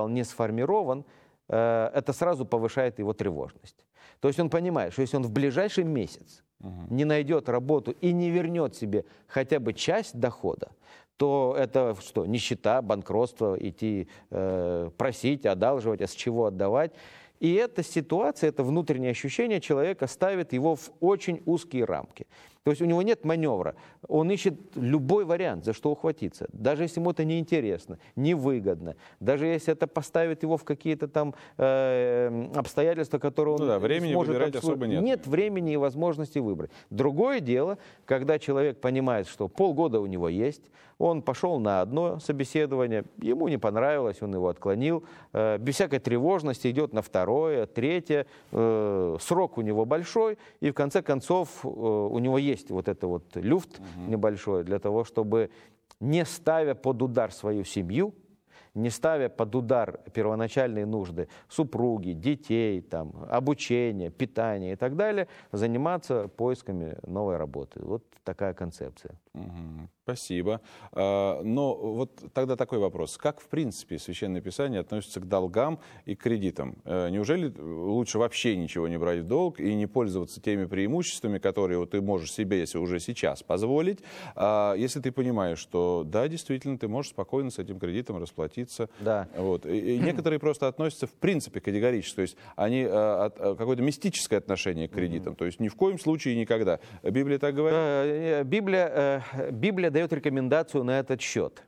не сформирован, это сразу повышает его тревожность. То есть он понимает, что если он в ближайший месяц не найдет работу и не вернет себе хотя бы часть дохода, то это что, нищета, банкротство, идти просить, одалживать, а с чего отдавать. И эта ситуация, это внутреннее ощущение человека ставит его в очень узкие рамки. То есть у него нет маневра. Он ищет любой вариант, за что ухватиться. Даже если ему это неинтересно, невыгодно. Даже если это поставит его в какие-то там обстоятельства, которые он времени сможет выбирать особо нет. Нет времени и возможности выбрать. Другое дело, когда человек понимает, что полгода у него есть, он пошел на одно собеседование, ему не понравилось, он его отклонил, без всякой тревожности идет на второе, третье, срок у него большой, и в конце концов у него есть вот это вот люфт небольшой для того, чтобы, не ставя под удар свою семью, не ставя под удар первоначальные нужды супруги, детей, там, обучения, питания и так далее, заниматься поисками новой работы. Вот такая концепция. Спасибо. Но вот тогда такой вопрос. Как, в принципе, Священное Писание относится к долгам и к кредитам? Неужели лучше вообще ничего не брать в долг и не пользоваться теми преимуществами, которые вот ты можешь себе уже сейчас позволить, если ты понимаешь, что да, действительно, ты можешь спокойно с этим кредитом расплатиться? Да. Вот. И некоторые просто относятся, в принципе, категорически. То есть они какое-то мистическое отношение к кредитам. То есть ни в коем случае и никогда. Библия так говорит? Библия дает рекомендацию на этот счет.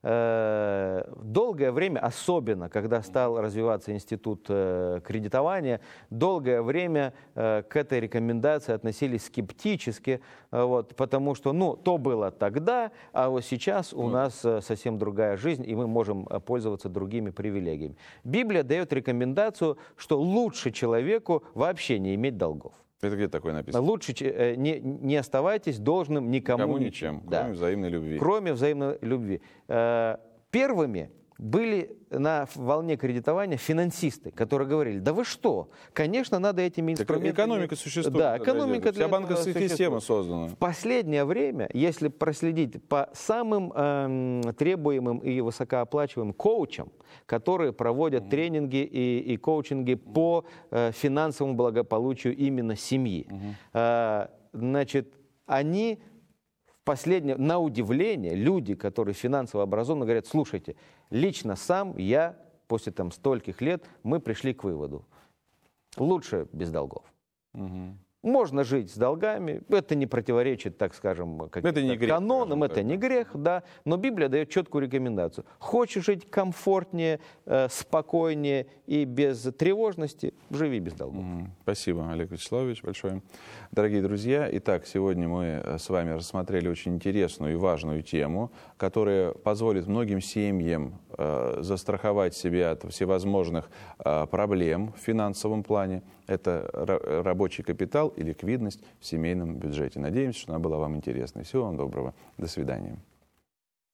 Долгое время, особенно когда стал развиваться институт кредитования, долгое время к этой рекомендации относились скептически, вот, потому что то было тогда, а вот сейчас у нас совсем другая жизнь, и мы можем пользоваться другими привилегиями. Библия дает рекомендацию, что лучше человеку вообще не иметь долгов. Это где такое написано? Лучше не оставайтесь должным никому ничем, да. кроме взаимной любви. Кроме взаимной любви. Первыми были на волне кредитования финансисты, которые говорили, да вы что, конечно, надо этими инструментами... Экономика существует. Да, экономика для вся банковская система создана. В последнее время, если проследить по самым требуемым и высокооплачиваемым коучам, которые проводят тренинги и коучинги по финансовому благополучию именно семьи, значит, они... Последнее, на удивление, люди, которые финансово образованы, говорят, слушайте, лично сам я, после там стольких лет, мы пришли к выводу, лучше без долгов. Можно жить с долгами, это не противоречит, так скажем, каким-то канонам, это не грех, да, но Библия дает четкую рекомендацию. Хочешь жить комфортнее, спокойнее и без тревожности, живи без долгов. Спасибо, Олег Вячеславович, большое. Дорогие друзья, итак, сегодня мы с вами рассмотрели очень интересную и важную тему, которая позволит многим семьям застраховать себя от всевозможных проблем в финансовом плане. Это рабочий капитал и ликвидность в семейном бюджете. Надеемся, что она была вам интересна. Всего вам доброго. До свидания.